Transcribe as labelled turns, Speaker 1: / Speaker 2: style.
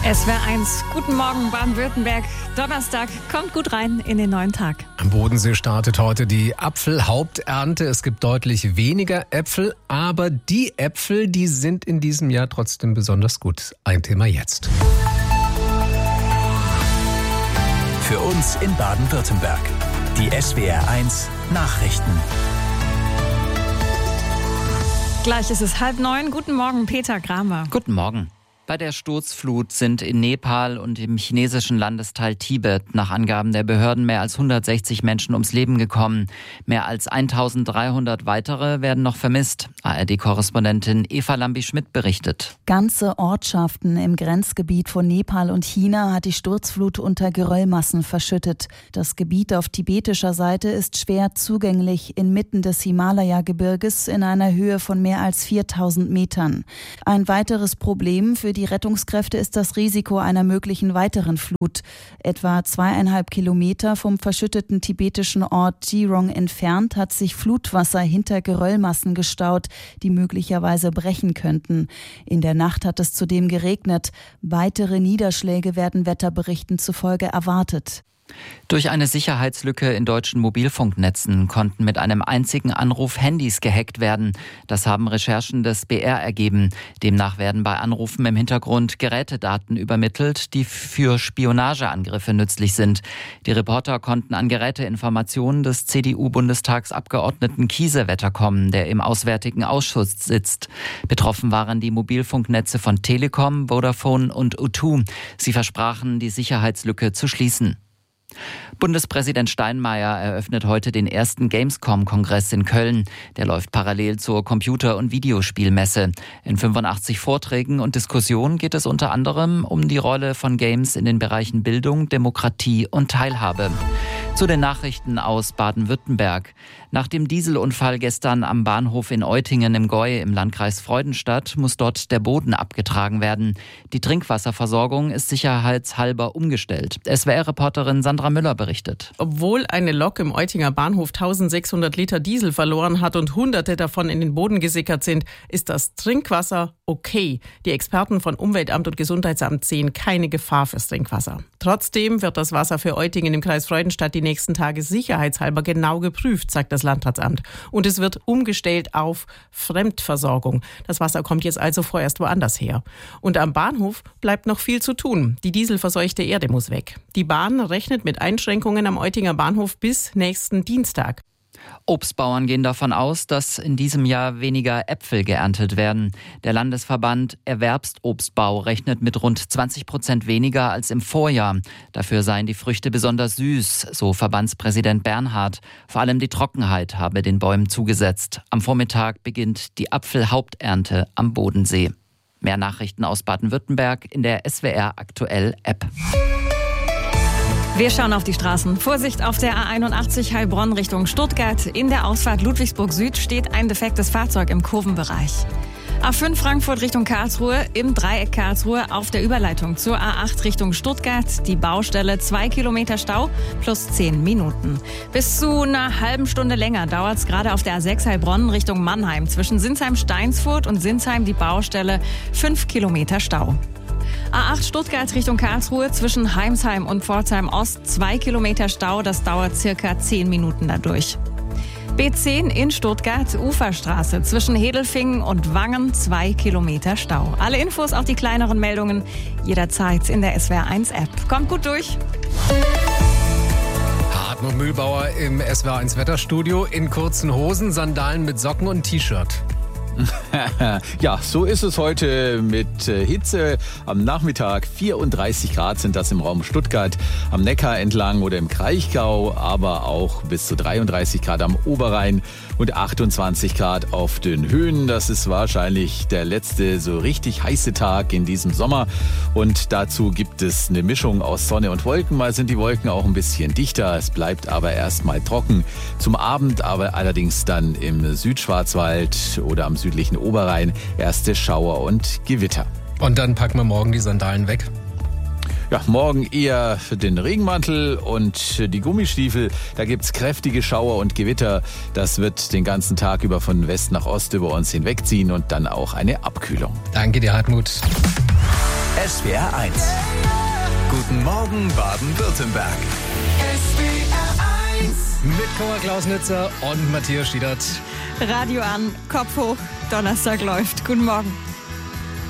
Speaker 1: SWR1, guten Morgen Baden-Württemberg. Donnerstag, kommt gut rein in den neuen Tag.
Speaker 2: Am Bodensee startet heute die Apfelhaupternte. Es gibt deutlich weniger Äpfel, aber die Äpfel, die sind in diesem Jahr trotzdem besonders gut. Ein Thema jetzt.
Speaker 3: Für uns in Baden-Württemberg. Die SWR1 Nachrichten.
Speaker 1: Gleich ist es 8:30. Guten Morgen, Peter Kramer.
Speaker 4: Guten Morgen. Bei der Sturzflut sind in Nepal und im chinesischen Landesteil Tibet nach Angaben der Behörden mehr als 160 Menschen ums Leben gekommen. Mehr als 1300 weitere werden noch vermisst. ARD-Korrespondentin Eva Lambi-Schmidt berichtet.
Speaker 5: Ganze Ortschaften im Grenzgebiet von Nepal und China hat die Sturzflut unter Geröllmassen verschüttet. Das Gebiet auf tibetischer Seite ist schwer zugänglich inmitten des Himalaya-Gebirges in einer Höhe von mehr als 4000 Metern. Ein weiteres Problem für die Rettungskräfte ist das Risiko einer möglichen weiteren Flut. Etwa 2,5 Kilometer vom verschütteten tibetischen Ort Jirong entfernt hat sich Flutwasser hinter Geröllmassen gestaut, die möglicherweise brechen könnten. In der Nacht hat es zudem geregnet. Weitere Niederschläge werden Wetterberichten zufolge erwartet.
Speaker 4: Durch eine Sicherheitslücke in deutschen Mobilfunknetzen konnten mit einem einzigen Anruf Handys gehackt werden. Das haben Recherchen des BR ergeben. Demnach werden bei Anrufen im Hintergrund Gerätedaten übermittelt, die für Spionageangriffe nützlich sind. Die Reporter konnten an Geräteinformationen des CDU-Bundestagsabgeordneten Kiesewetter kommen, der im Auswärtigen Ausschuss sitzt. Betroffen waren die Mobilfunknetze von Telekom, Vodafone und O2. Sie versprachen, die Sicherheitslücke zu schließen. Bundespräsident Steinmeier eröffnet heute den ersten Gamescom-Kongress in Köln. Der läuft parallel zur Computer- und Videospielmesse. In 85 Vorträgen und Diskussionen geht es unter anderem um die Rolle von Games in den Bereichen Bildung, Demokratie und Teilhabe. Zu den Nachrichten aus Baden-Württemberg. Nach dem Dieselunfall gestern am Bahnhof in Eutingen im Gäu im Landkreis Freudenstadt muss dort der Boden abgetragen werden. Die Trinkwasserversorgung ist sicherheitshalber umgestellt. SWR-Reporterin Sandra Müller berichtet.
Speaker 6: Obwohl eine Lok im Eutinger Bahnhof 1600 Liter Diesel verloren hat und Hunderte davon in den Boden gesickert sind, ist das Trinkwasser okay. Die Experten von Umweltamt und Gesundheitsamt sehen keine Gefahr fürs Trinkwasser. Trotzdem wird das Wasser für Eutingen im Kreis Freudenstadt die nächsten Tage sicherheitshalber genau geprüft, sagt das Landratsamt. Und es wird umgestellt auf Fremdversorgung. Das Wasser kommt jetzt also vorerst woanders her. Und am Bahnhof bleibt noch viel zu tun. Die dieselverseuchte Erde muss weg. Die Bahn rechnet mit Einschränkungen am Eutinger Bahnhof bis nächsten Dienstag.
Speaker 4: Obstbauern gehen davon aus, dass in diesem Jahr weniger Äpfel geerntet werden. Der Landesverband Erwerbsobstbau rechnet mit rund 20% weniger als im Vorjahr. Dafür seien die Früchte besonders süß, so Verbandspräsident Bernhard. Vor allem die Trockenheit habe den Bäumen zugesetzt. Am Vormittag beginnt die Apfelhaupternte am Bodensee. Mehr Nachrichten aus Baden-Württemberg in der SWR Aktuell App.
Speaker 1: Wir schauen auf die Straßen. Vorsicht auf der A81 Heilbronn Richtung Stuttgart. In der Ausfahrt Ludwigsburg Süd steht ein defektes Fahrzeug im Kurvenbereich. A5 Frankfurt Richtung Karlsruhe, im Dreieck Karlsruhe auf der Überleitung zur A8 Richtung Stuttgart. Die Baustelle 2 Kilometer Stau plus 10 Minuten. Bis zu einer halben Stunde länger dauert es gerade auf der A6 Heilbronn Richtung Mannheim. Zwischen Sinsheim-Steinsfurt und Sinsheim die Baustelle 5 Kilometer Stau. A8 Stuttgart Richtung Karlsruhe zwischen Heimsheim und Pforzheim Ost 2 Kilometer Stau, das dauert circa 10 Minuten dadurch. B10 in Stuttgart, Uferstraße zwischen Hedelfingen und Wangen 2 Kilometer Stau. Alle Infos, auch die kleineren Meldungen, jederzeit in der SWR1 App. Kommt gut durch.
Speaker 2: Hartmut Mühlbauer im SWR1 Wetterstudio in kurzen Hosen, Sandalen mit Socken und T-Shirt.
Speaker 7: Ja, so ist es heute mit Hitze. Am Nachmittag 34 Grad sind das im Raum Stuttgart, am Neckar entlang oder im Kraichgau, aber auch bis zu 33 Grad am Oberrhein und 28 Grad auf den Höhen. Das ist wahrscheinlich der letzte so richtig heiße Tag in diesem Sommer. Und dazu gibt es eine Mischung aus Sonne und Wolken. Mal sind die Wolken auch ein bisschen dichter. Es bleibt aber erstmal trocken. Zum Abend aber allerdings dann im Südschwarzwald oder am südlichen Oberrhein erste Schauer und Gewitter.
Speaker 2: Und dann packen wir morgen die Sandalen weg.
Speaker 7: Ja, morgen eher den Regenmantel und die Gummistiefel. Da gibt's kräftige Schauer und Gewitter. Das wird den ganzen Tag über von West nach Ost über uns hinwegziehen und dann auch eine Abkühlung.
Speaker 2: Danke dir, Hartmut.
Speaker 3: SWR 1. Guten Morgen Baden-Württemberg.
Speaker 8: SWR 1.
Speaker 2: Mit Cora Klausnitzer und Matthias Schiedert.
Speaker 1: Radio an, Kopf hoch, Donnerstag läuft. Guten Morgen.